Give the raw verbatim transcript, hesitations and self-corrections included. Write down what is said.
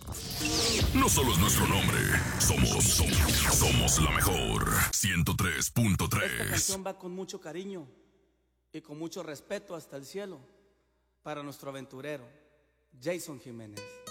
No solo es nuestro nombre, somos, somos, somos la mejor. ciento tres punto tres. Esta canción va con mucho cariño y con mucho respeto hasta el cielo para nuestro aventurero, Jason Jiménez.